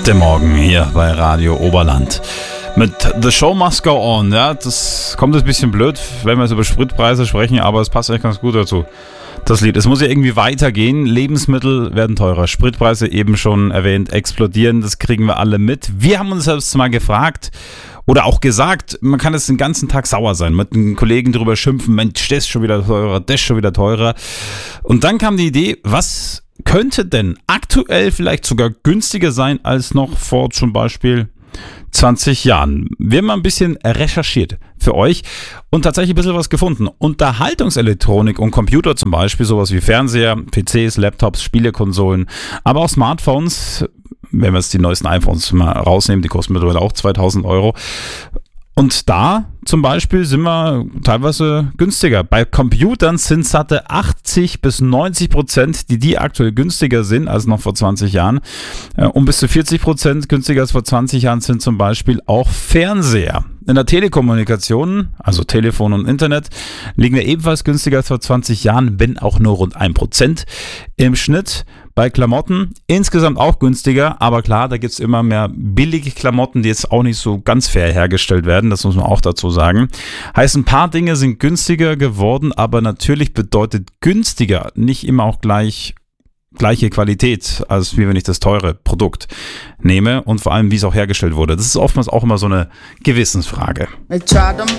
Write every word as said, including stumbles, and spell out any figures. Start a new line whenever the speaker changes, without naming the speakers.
Der Morgen hier bei Radio Oberland mit The Show Must Go On. Ja, das kommt ein bisschen blöd, wenn wir jetzt über Spritpreise sprechen, aber es passt echt ganz gut dazu, das Lied. Es muss ja irgendwie weitergehen. Lebensmittel werden teurer. Spritpreise eben schon erwähnt, explodieren. Das kriegen wir alle mit. Wir haben uns selbst mal gefragt oder auch gesagt, man kann jetzt den ganzen Tag sauer sein, mit den Kollegen drüber schimpfen, Mensch, das ist schon wieder teurer, das ist schon wieder teurer. Und dann kam die Idee, was könnte denn aktuell vielleicht sogar günstiger sein als noch vor zum Beispiel zwanzig Jahren. Wir haben mal ein bisschen recherchiert für euch und tatsächlich ein bisschen was gefunden. Unterhaltungselektronik und Computer zum Beispiel, sowas wie Fernseher, P Cs, Laptops, Spielekonsolen, aber auch Smartphones, wenn wir jetzt die neuesten iPhones mal rausnehmen, die kosten mittlerweile auch zweitausend Euro. Und da zum Beispiel sind wir teilweise günstiger. Bei Computern sind es satte achtzig bis neunzig Prozent, die die aktuell günstiger sind als noch vor zwanzig Jahren. Und bis zu vierzig Prozent günstiger als vor zwanzig Jahren sind zum Beispiel auch Fernseher. In der Telekommunikation, also Telefon und Internet, liegen wir ebenfalls günstiger als vor zwanzig Jahren, wenn auch nur rund ein Prozent im Schnitt. Bei Klamotten insgesamt auch günstiger, aber klar, da gibt es immer mehr billige Klamotten, die jetzt auch nicht so ganz fair hergestellt werden, das muss man auch dazu sagen. Heißt, ein paar Dinge sind günstiger geworden, aber natürlich bedeutet günstiger nicht immer auch gleich gleiche Qualität, als wie wenn ich das teure Produkt nehme und vor allem, wie es auch hergestellt wurde. Das ist oftmals auch immer so eine Gewissensfrage.